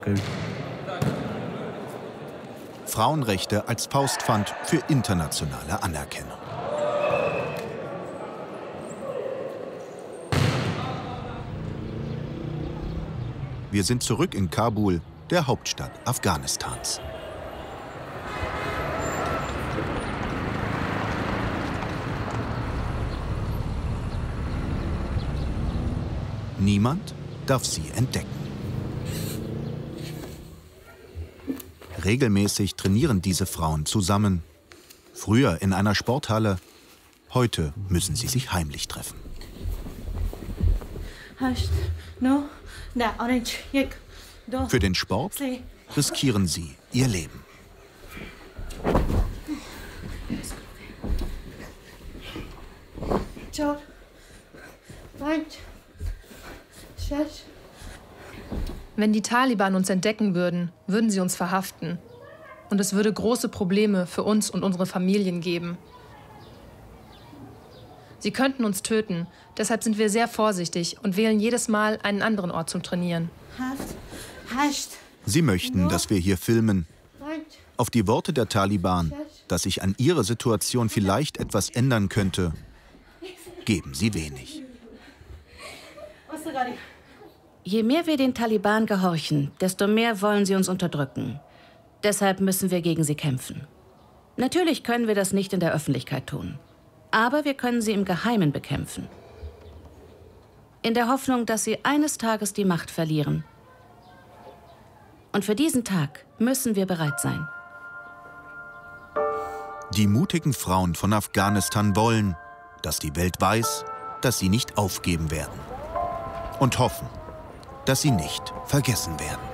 Frauenrechte als Faustpfand für internationale Anerkennung. Wir sind zurück in Kabul, der Hauptstadt Afghanistans. Niemand darf sie entdecken. Regelmäßig trainieren diese Frauen zusammen. Früher in einer Sporthalle, heute müssen sie sich heimlich treffen. Für den Sport riskieren sie ihr Leben. Wenn die Taliban uns entdecken würden, würden sie uns verhaften. Und es würde große Probleme für uns und unsere Familien geben. Sie könnten uns töten, deshalb sind wir sehr vorsichtig und wählen jedes Mal einen anderen Ort zum Trainieren. Sie möchten, dass wir hier filmen. Auf die Worte der Taliban, dass sich an ihrer Situation vielleicht etwas ändern könnte, geben sie wenig. Je mehr wir den Taliban gehorchen, desto mehr wollen sie uns unterdrücken. Deshalb müssen wir gegen sie kämpfen. Natürlich können wir das nicht in der Öffentlichkeit tun. Aber wir können sie im Geheimen bekämpfen. In der Hoffnung, dass sie eines Tages die Macht verlieren. Und für diesen Tag müssen wir bereit sein. Die mutigen Frauen von Afghanistan wollen, dass die Welt weiß, dass sie nicht aufgeben werden. Und hoffen, dass sie nicht vergessen werden.